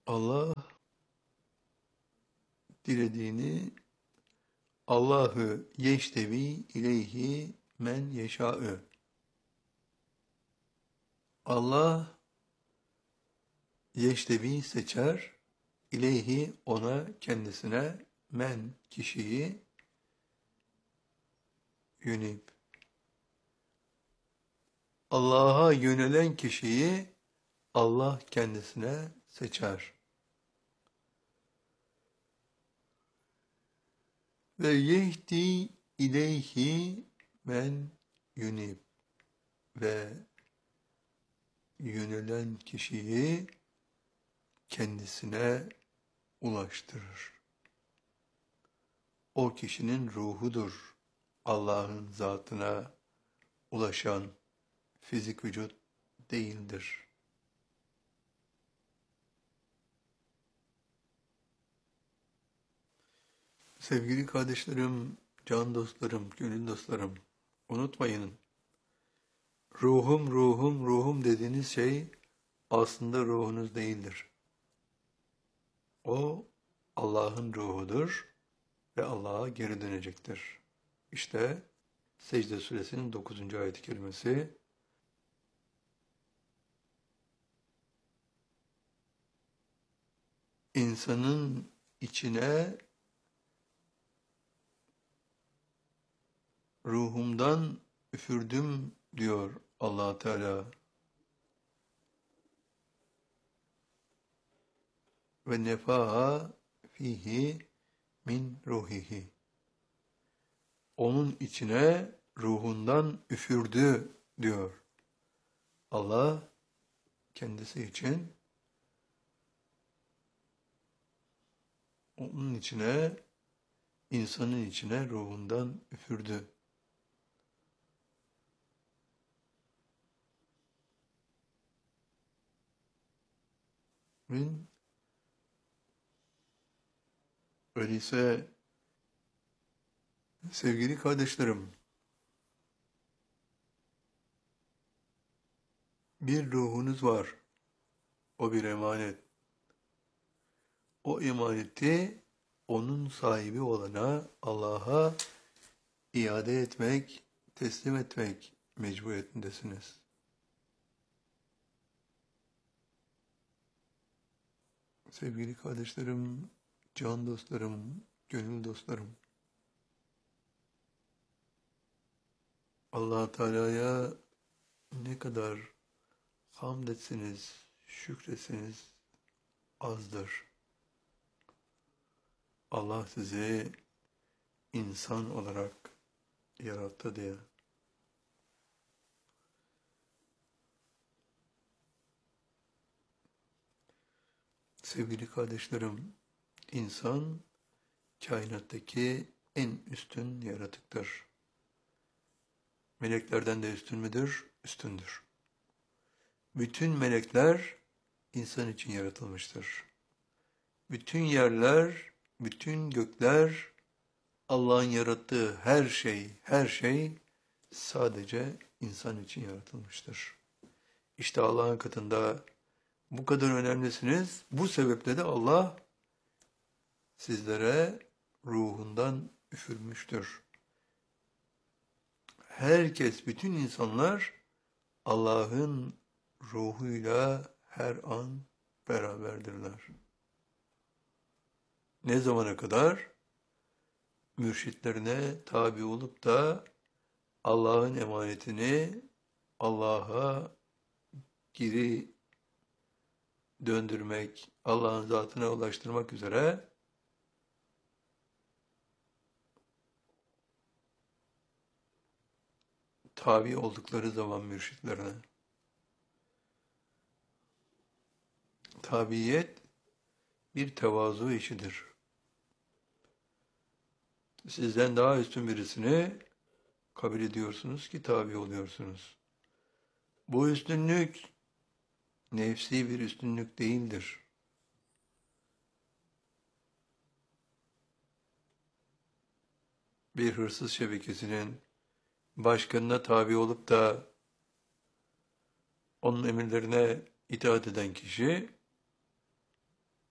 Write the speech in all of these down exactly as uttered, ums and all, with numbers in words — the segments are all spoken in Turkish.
Allah dilediğini Allahü yeştevi ileyhi men yeşâ'ü. Allah yeştevi seçer, ileyhi ona kendisine men kişiyi yünib. Allah'a yönelen kişiyi Allah kendisine seçer. Ve yehdi ileyhi men yunib. Ve yönelen kişiyi kendisine ulaştırır. O kişinin ruhudur Allah'ın zatına ulaşan, fizik vücut değildir. Sevgili kardeşlerim, can dostlarım, gönül dostlarım, unutmayın, ruhum, ruhum, ruhum dediğiniz şey aslında ruhunuz değildir. O Allah'ın ruhudur ve Allah'a geri dönecektir. İşte Secde Suresinin dokuzuncu ayet-i kerimesi, insanın içine ruhumdan üfürdüm diyor Allah Teala. Ve nefaha fihi min ruhihi. Onun içine ruhundan üfürdü diyor. Allah kendisi için onun içine, insanın içine ruhundan üfürdü. Min öyleyse sevgili kardeşlerim, bir ruhunuz var. O bir emanet. O emaneti onun sahibi olana, Allah'a iade etmek, teslim etmek mecburiyetindesiniz. Sevgili kardeşlerim, can dostlarım, gönül dostlarım, Allah Teala'ya ne kadar hamd etsiniz, şükretsiniz azdır. Allah sizi insan olarak yarattı diye. Sevgili kardeşlerim, insan kainattaki en üstün yaratıktır. Meleklerden de üstün müdür? Üstündür. Bütün melekler insan için yaratılmıştır. Bütün yerler, bütün gökler, Allah'ın yarattığı her şey, her şey sadece insan için yaratılmıştır. İşte Allah'ın katında bu kadar önemlisiniz. Bu sebeple de Allah sizlere ruhundan üfürmüştür. Herkes, bütün insanlar Allah'ın ruhuyla her an beraberdirler. Ne zamana kadar? Mürşitlerine tabi olup da Allah'ın emanetini Allah'a geri döndürmek, Allah'ın zatına ulaştırmak üzere tabi oldukları zaman mürşitlerine. Tabiyet bir tevazu işidir. Sizden daha üstün birisini kabul ediyorsunuz ki tabi oluyorsunuz. Bu üstünlük nefsi bir üstünlük değildir. Bir hırsız şebekesinin başkanına tabi olup da onun emirlerine itaat eden kişi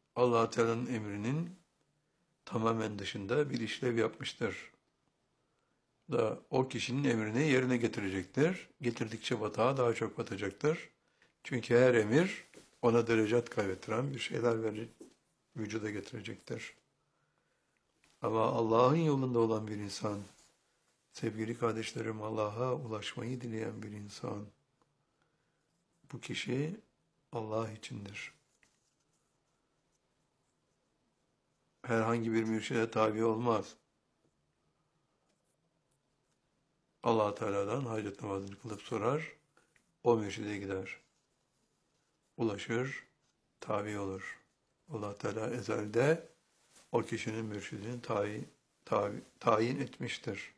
Allah Teala'nın emrinin tamamen dışında bir işlev yapmıştır. Da o kişinin emrini yerine getirecektir. Getirdikçe batağa daha çok batacaktır. Çünkü her emir ona derecat kaybettiren bir şeyler verecek, vücuda getirecektir. Ama Allah'ın yolunda olan bir insan, sevgili kardeşlerim, Allah'a ulaşmayı dileyen bir insan, bu kişi Allah içindir. Herhangi bir mürşide tabi olmaz. Allah Teala'dan hacet namazını kılıp sorar, o mürşide gider. Ulaşır, tabi olur. Allah Teala ezelde o kişinin mürşidini tayin, tabi, tayin etmiştir.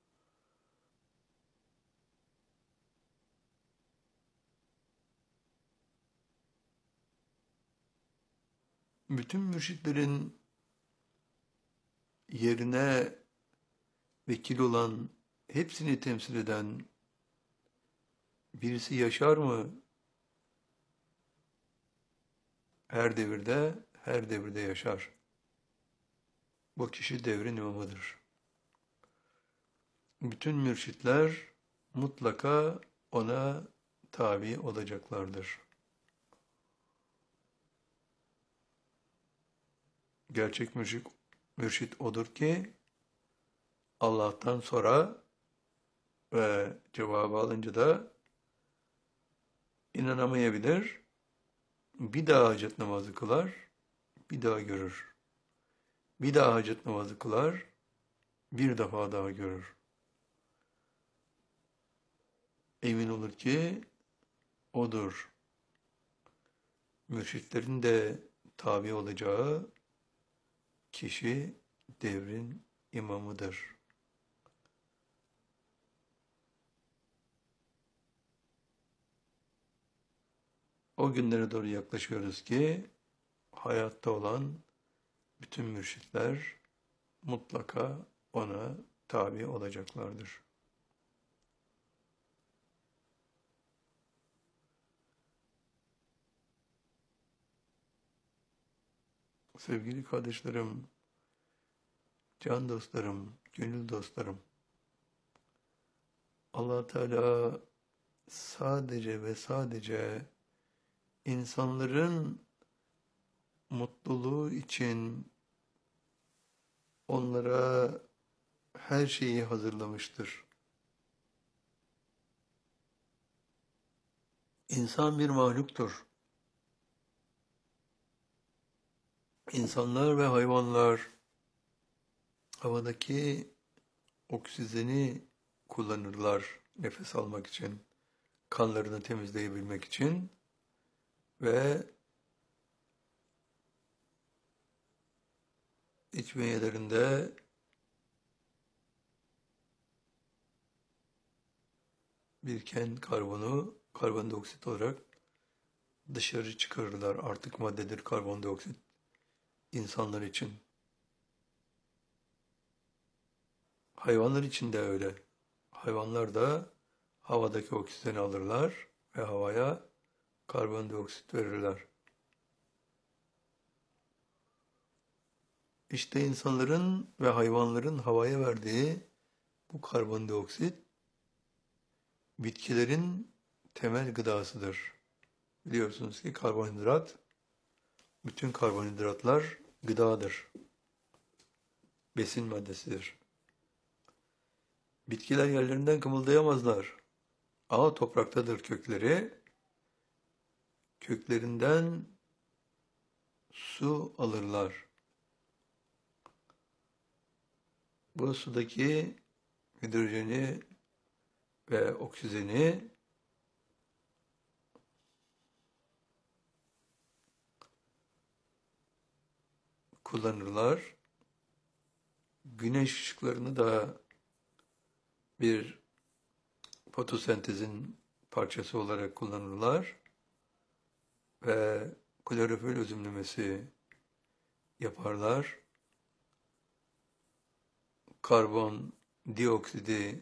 Bütün mürşitlerin yerine vekil olan, hepsini temsil eden birisi yaşar mı? Her devirde, her devirde yaşar. Bu kişi devrin imamıdır. Bütün mürşitler mutlaka ona tabi olacaklardır. Gerçek mürşit, mürşit odur ki Allah'tan sonra ve cevabı alınca da inanamayabilir, bir daha hacet namazı kılar, bir daha görür. Bir daha hacet namazı kılar, bir defa daha görür. Emin olur ki odur. Mürşitlerin de tabi olacağı kişi devrin imamıdır. O günlere doğru yaklaşıyoruz ki hayatta olan bütün mürşitler mutlaka ona tabi olacaklardır. Sevgili kardeşlerim, can dostlarım, gönül dostlarım, Allah Teala sadece ve sadece insanların mutluluğu için onlara her şeyi hazırlamıştır. İnsan bir mahluktur. İnsanlar ve hayvanlar havadaki oksijeni kullanırlar nefes almak için, kanlarını temizleyebilmek için ve içmeyelerinde biriken karbonu karbondioksit olarak dışarı çıkarırlar. Artık maddedir karbondioksit insanlar için. Hayvanlar için de öyle. Hayvanlar da havadaki oksijeni alırlar ve havaya karbondioksit verirler. İşte insanların ve hayvanların havaya verdiği bu karbondioksit bitkilerin temel gıdasıdır. Biliyorsunuz ki karbonhidrat, bütün karbonhidratlar gıdadır. Besin maddesidir. Bitkiler yerlerinden kımıldayamazlar. Ama topraktadır kökleri. Köklerinden su alırlar. Bu sudaki hidrojeni ve oksijeni kullanırlar. Güneş ışıklarını da bir fotosentezin parçası olarak kullanırlar ve klorofil özümlemesi yaparlar. Karbon dioksidi,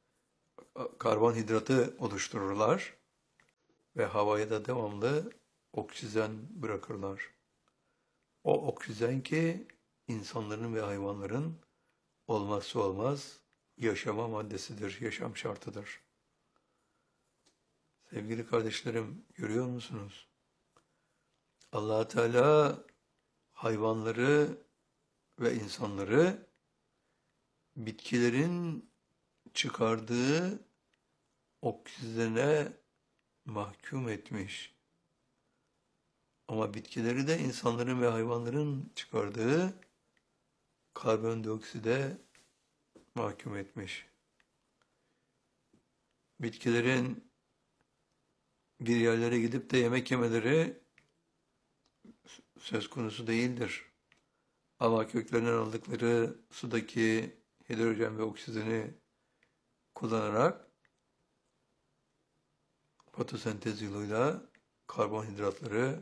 karbonhidratı oluştururlar ve havaya da devamlı oksijen bırakırlar. O oksijen ki insanların ve hayvanların olmazsa olmaz yaşama maddesidir, yaşam şartıdır. Sevgili kardeşlerim, görüyor musunuz? Allah Teala hayvanları ve insanları bitkilerin çıkardığı oksijene mahkum etmiş. Ama bitkileri de insanların ve hayvanların çıkardığı karbondiokside mahkum etmiş. Bitkilerin bir yerlere gidip de yemek yemeleri söz konusu değildir. Ama köklerinden aldıkları sudaki hidrojen ve oksijeni kullanarak fotosentez yoluyla karbonhidratları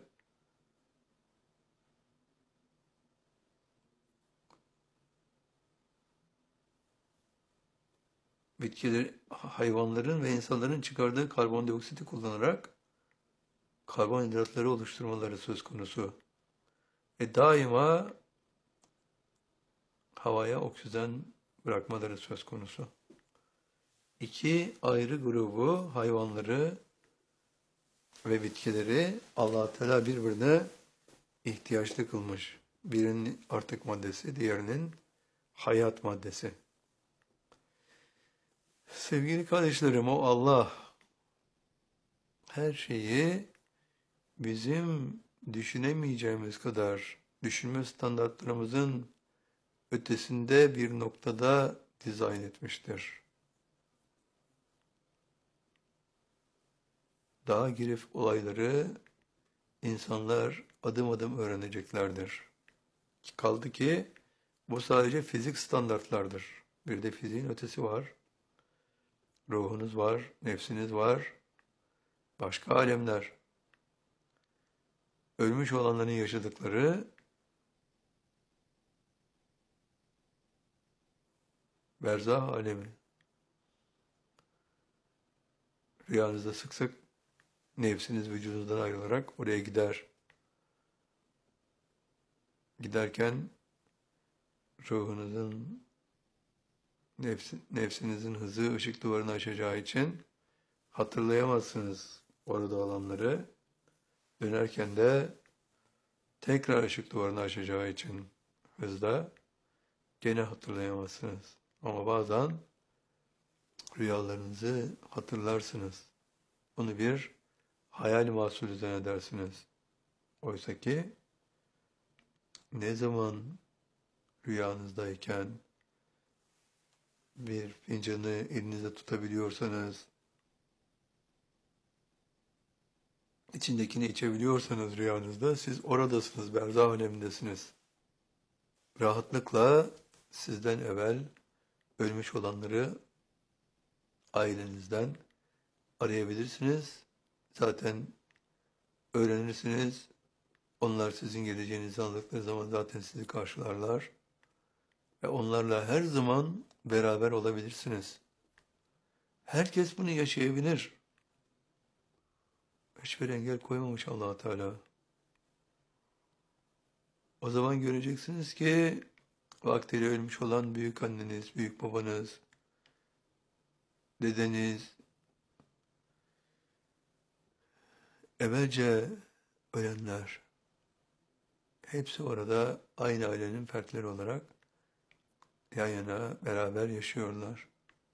bitkiler, hayvanların ve insanların çıkardığı karbondioksiti kullanarak karbonhidratları oluşturmaları söz konusu. Ve daima havaya oksijen bırakmaları söz konusu. İki ayrı grubu, hayvanları ve bitkileri Allah Teala birbirine ihtiyaçlı kılmış. Birinin artık maddesi, diğerinin hayat maddesi. Sevgili kardeşlerim, o Allah her şeyi bizim düşünemeyeceğimiz kadar, düşünme standartlarımızın ötesinde bir noktada dizayn etmiştir. Daha girif olayları insanlar adım adım öğreneceklerdir. Kaldı ki bu sadece fizik standartlardır. Bir de fiziğin ötesi var. Ruhunuz var, nefsiniz var, başka alemler. Ölmüş olanların yaşadıkları berzah alemi. Rüyanızda sık sık nefsiniz vücudunuzdan ayrılarak oraya gider. Giderken ruhunuzun, nefsin, nefsinizin hızı ışık duvarını aşacağı için hatırlayamazsınız orada olanları. Dönerken de tekrar ışık duvarını aşacağı için hızla gene hatırlayamazsınız. Ama bazen rüyalarınızı hatırlarsınız. Bunu bir hayal mahsulü zannedersiniz. Oysa ki ne zaman rüyanızdayken bir fincanı elinizde tutabiliyorsanız, içindekini içebiliyorsanız rüyanızda, siz oradasınız, berzah alemindesiniz. Rahatlıkla sizden evvel ölmüş olanları ailenizden arayabilirsiniz. Zaten öğrenirsiniz. Onlar sizin geleceğinizi anladıkları zaman zaten sizi karşılarlar. Ve onlarla her zaman beraber olabilirsiniz. Herkes bunu yaşayabilir. Hiçbir engel koymamış Allah Teala. O zaman göreceksiniz ki vaktiyle ölmüş olan büyük anneniz, büyük babanız, dedeniz, evvelce ölenler, hepsi orada aynı ailenin fertleri olarak yan yana beraber yaşıyorlar.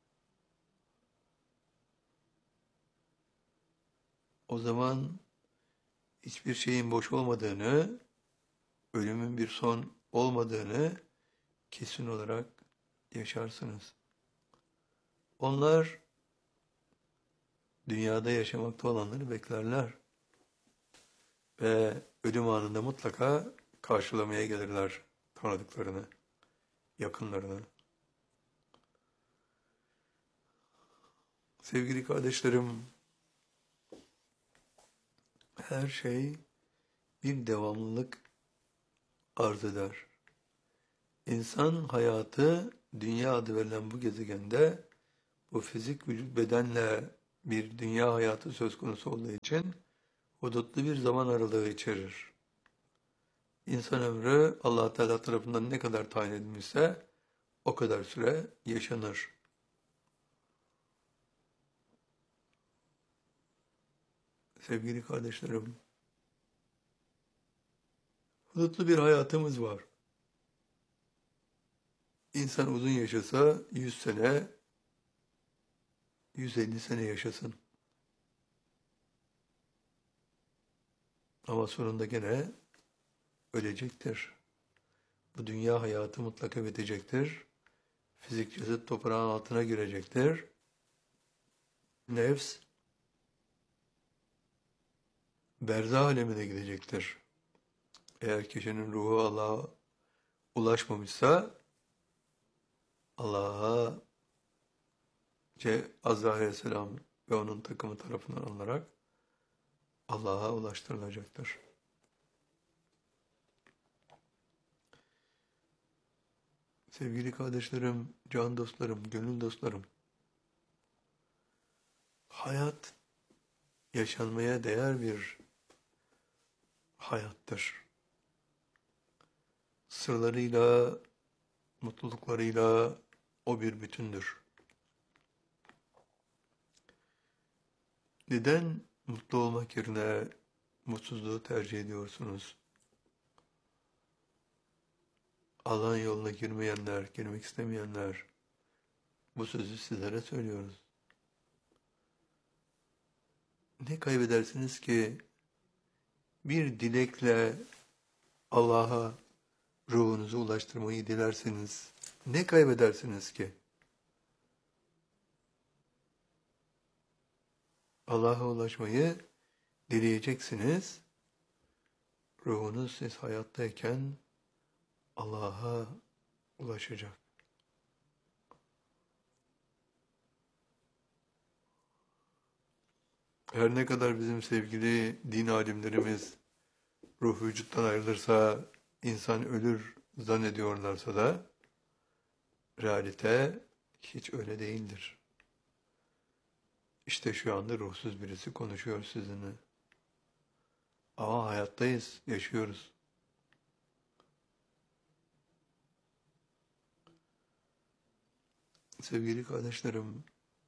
O zaman hiçbir şeyin boş olmadığını, ölümün bir son olmadığını kesin olarak yaşarsınız. Onlar dünyada yaşamakta olanları beklerler. Ve ölüm anında mutlaka karşılamaya gelirler tanıdıklarını, yakınlarını. Sevgili kardeşlerim, her şey bir devamlılık arz eder. İnsan hayatı dünya adı verilen bu gezegende bu fizik vücut bedenle bir dünya hayatı söz konusu olduğu için hudutlu bir zaman aralığı içerir. İnsan ömrü Allah Teala tarafından ne kadar tayin edilmişse o kadar süre yaşanır. Sevgili kardeşlerim, hudutlu bir hayatımız var. İnsan uzun yaşasa yüz sene, yüz elli sene yaşasın. Ama sonunda gene ölecektir. Bu dünya hayatı mutlaka bitecektir. Fizik ceset toprağın altına girecektir. Nefs berzah alemine gidecektir. Eğer kişinin ruhu Allah'a ulaşmamışsa Allah'a Azrail Aleyhisselam ve onun takımı tarafından alınarak Allah'a ulaştırılacaktır. Sevgili kardeşlerim, can dostlarım, gönül dostlarım, hayat yaşanmaya değer bir hayattır. Sırlarıyla, mutluluklarıyla o bir bütündür. Neden mutlu olmak yerine mutsuzluğu tercih ediyorsunuz? Allah'ın yoluna girmeyenler, girmek istemeyenler, bu sözü sizlere söylüyoruz. Ne kaybedersiniz ki bir dilekle Allah'a ruhunuzu ulaştırmayı dilerseniz ne kaybedersiniz ki? Allah'a ulaşmayı dileyeceksiniz. Ruhunuz siz hayattayken Allah'a ulaşacak. Her ne kadar bizim sevgili din alimlerimiz ruh vücuttan ayrılırsa insan ölür zannediyorlarsa da realite hiç öyle değildir. İşte şu anda ruhsuz birisi konuşuyor sizinle. Ama hayattayız, yaşıyoruz. Sevgili kardeşlerim,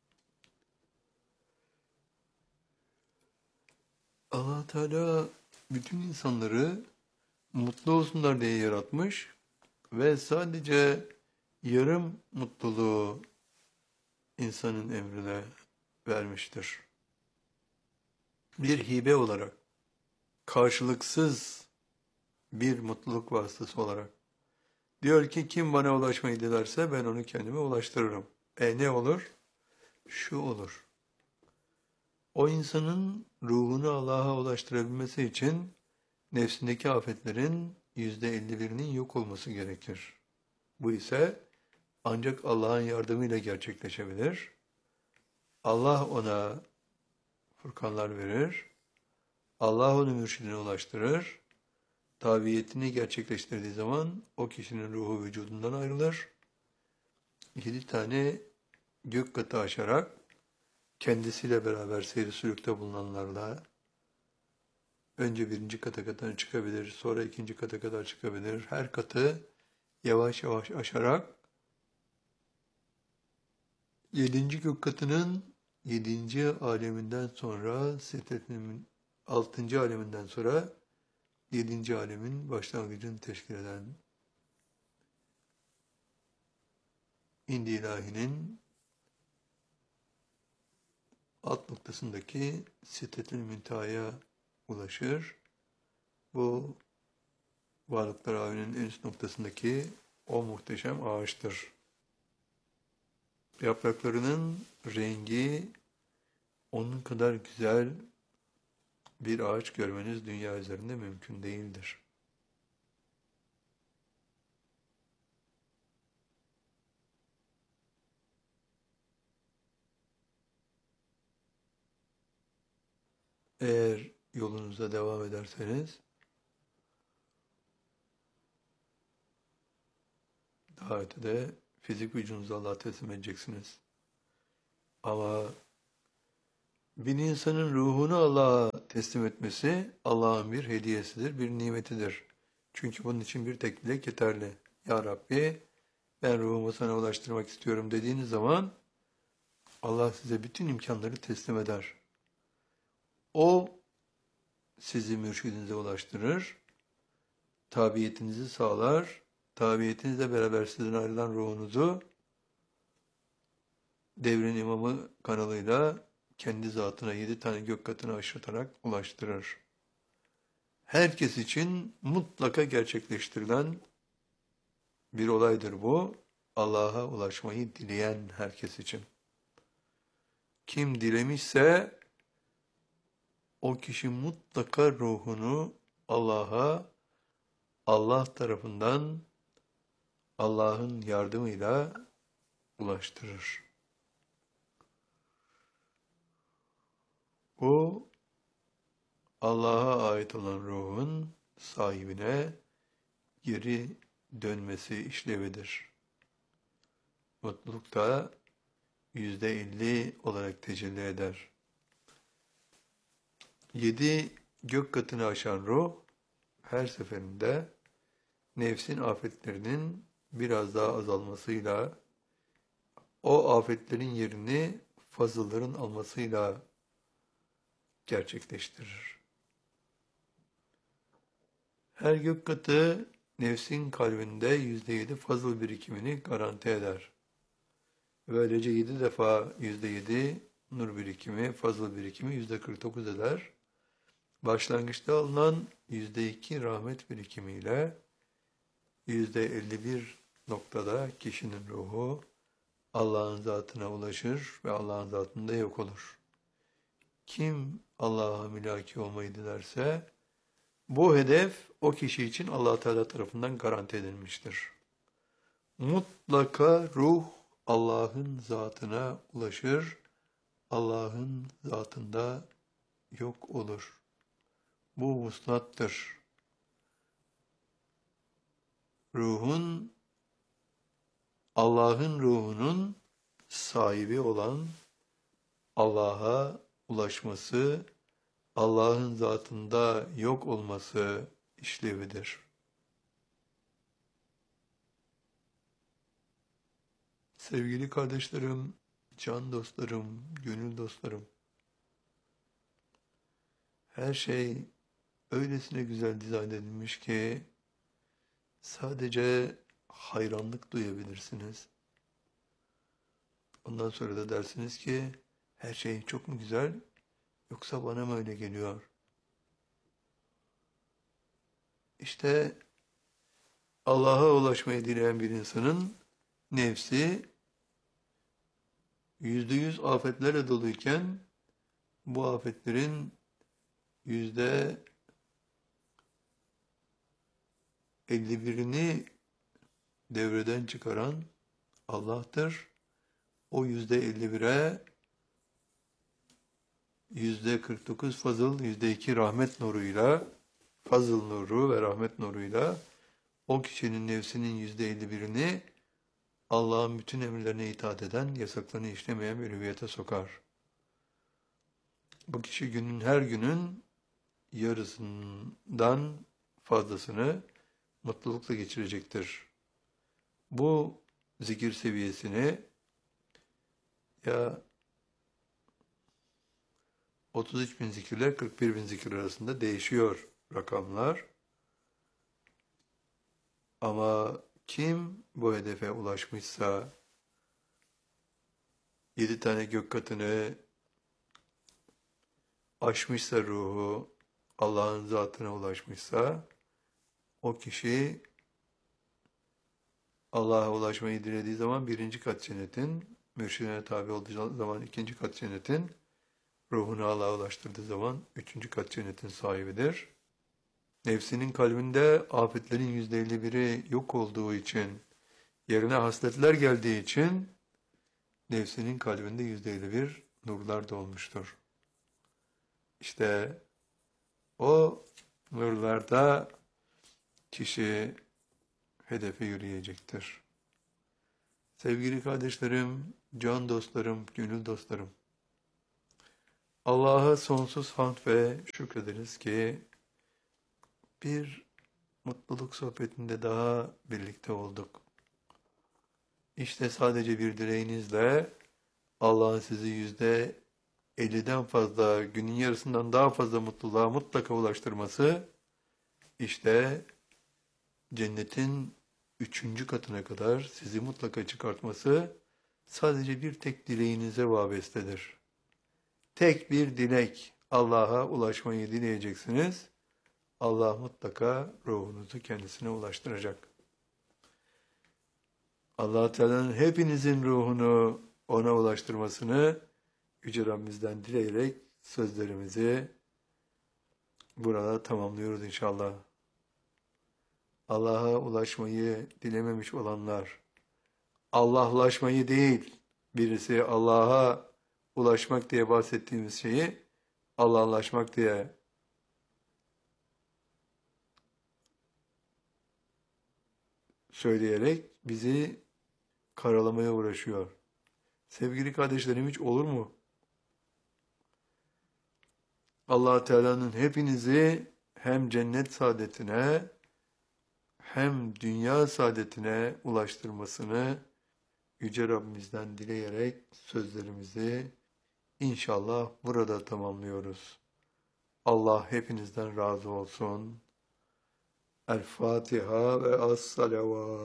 Allah Teala bütün insanları mutlu olsunlar diye yaratmış ve sadece yarım mutluluğu insanın emrine vermiştir. Bir hibe olarak, karşılıksız bir mutluluk vasıtası olarak. Diyor ki kim bana ulaşmayı dilerse ben onu kendime ulaştırırım. E ne olur? Şu olur. O insanın ruhunu Allah'a ulaştırabilmesi için nefsindeki afetlerin yüzde elli birinin yok olması gerekir. Bu ise ancak Allah'ın yardımıyla gerçekleşebilir. Allah ona furkanlar verir. Allah onu mürşidine ulaştırır. Tabiyetini gerçekleştirdiği zaman o kişinin ruhu vücudundan ayrılır. Yedi tane gök katı aşarak kendisiyle beraber seyri sülükte bulunanlarla önce birinci kata kadar çıkabilir, sonra ikinci kata kadar çıkabilir. Her katı yavaş yavaş aşarak yedinci gök katının yedinci aleminden sonra Sidrettin altıncı aleminden sonra yedinci alemin başlangıcını teşkil eden İndi İlahi'nin alt noktasındaki Sidretül Münteha'ya ulaşır. Bu varlıklar aleminin en üst noktasındaki o muhteşem ağaçtır. Yapraklarının rengi onun kadar güzel bir ağaç görmeniz dünya üzerinde mümkün değildir. Eğer yolunuza devam ederseniz daha ötede fizik vücudunuzu Allah'a teslim edeceksiniz. Ama Bir insanın ruhunu Allah'a teslim etmesi Allah'ın bir hediyesidir, bir nimetidir. Çünkü bunun için bir tek dilek yeterli. Ya Rabbi, ben ruhumu sana ulaştırmak istiyorum dediğiniz zaman Allah size bütün imkanları teslim eder. O sizi mürşidinize ulaştırır, tabiyetinizi sağlar, tabiyetinizle beraber sizden ayrılan ruhunuzu devrin imamı kanalıyla kendi zatına yedi tane gök katına aşırtarak ulaştırır. Herkes için mutlaka gerçekleştirilen bir olaydır bu. Allah'a ulaşmayı dileyen herkes için. Kim dilemişse o kişi mutlaka ruhunu Allah'a, Allah tarafından Allah'ın yardımıyla ulaştırır. Bu Allah'a ait olan ruhun sahibine geri dönmesi işlevidir. Mutlulukta yüzde elli olarak tecelli eder. Yedi gök katını aşan ruh her seferinde nefsin afetlerinin biraz daha azalmasıyla, o afetlerin yerini fazılların almasıyla gerçekleştirir. Her gök katı nefsin kalbinde yüzde yedi fazıl birikimini garanti eder. Böylece yedi defa yüzde yedi nur birikimi, fazıl birikimi yüzde kırk dokuz eder. Başlangıçta alınan yüzde iki rahmet birikimiyle yüzde elli bir noktada kişinin ruhu Allah'ın zatına ulaşır ve Allah'ın zatında yok olur. Kim Allah'a mülaki olmayı dilerse bu hedef o kişi için Allah Teala tarafından garanti edilmiştir. Mutlaka ruh Allah'ın zatına ulaşır, Allah'ın zatında yok olur. Bu vuslattır. Ruhun, Allah'ın ruhunun sahibi olan Allah'a ulaşması, Allah'ın zatında yok olması işlevidir. Sevgili kardeşlerim, can dostlarım, gönül dostlarım, her şey öylesine güzel dizayn edilmiş ki sadece hayranlık duyabilirsiniz. Ondan sonra da dersiniz ki her şey çok mu güzel yoksa bana mı öyle geliyor? İşte Allah'a ulaşmayı dileyen bir insanın nefsi yüzde yüz afetlerle doluyken bu afetlerin yüzde elli birini devreden çıkaran Allah'tır. O yüzde elli bire yüzde kırk dokuz fazıl, yüzde iki rahmet nuruyla, fazıl nuru ve rahmet nuruyla o kişinin nefsinin yüzde elli birini Allah'ın bütün emirlerine itaat eden, yasaklarını işlemeyen bir hüviyete sokar. Bu kişi günün her günün yarısından fazlasını mutlulukla geçirecektir. Bu zikir seviyesini ya otuz üç bin zikirler kırk bir bin zikir arasında değişiyor rakamlar. Ama kim bu hedefe ulaşmışsa, yedi tane gök katını aşmışsa ruhu, Allah'ın zatına ulaşmışsa, o kişi Allah'a ulaşmayı dilediği zaman birinci kat cennetin, mürşidine tabi olduğu zaman ikinci kat cennetin, ruhunu Allah'a ulaştırdığı zaman üçüncü kat cennetin sahibidir. Nefsinin kalbinde afetlerin yüzde elli biri yok olduğu için, yerine hasletler geldiği için, nefsinin kalbinde yüzde elli bir nurlar dolmuştur. İşte o nurlarda kişi hedefe yürüyecektir. Sevgili kardeşlerim, can dostlarım, gönül dostlarım, Allah'a sonsuz hamd ve şükrederiz ki bir mutluluk sohbetinde daha birlikte olduk. İşte sadece bir dileğinizle Allah'ın sizi yüzde elliden fazla, günün yarısından daha fazla mutluluğa mutlaka ulaştırması, işte cennetin üçüncü katına kadar sizi mutlaka çıkartması sadece bir tek dileğinize vabestedir. Tek bir dilek, Allah'a ulaşmayı dileyeceksiniz. Allah mutlaka ruhunuzu kendisine ulaştıracak. Allah Teala'nın hepinizin ruhunu ona ulaştırmasını Yüce Rabbimizden dileyerek sözlerimizi burada tamamlıyoruz inşallah. Allah'a ulaşmayı dilememiş olanlar, Allah'laşmayı değil, birisi Allah'a ulaşmak diye bahsettiğimiz şeyi Allah'laşmak diye söyleyerek bizi karalamaya uğraşıyor. Sevgili kardeşlerim, hiç olur mu? Allah Teala'nın hepinizi hem cennet saadetine hem dünya saadetine ulaştırmasını Yüce Rabbimizden dileyerek sözlerimizi inşallah burada tamamlıyoruz. Allah hepinizden razı olsun. El Fatiha ve Es-Salavat.